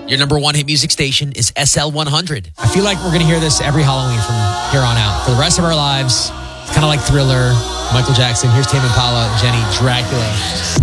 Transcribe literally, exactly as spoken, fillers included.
Your number one hit music station is S L one hundred. I feel like we're going to hear this every Halloween from here on out. For the rest of our lives, it's kind of like Thriller, Michael Jackson. Here's Tame Impala, Jenny, Dracula.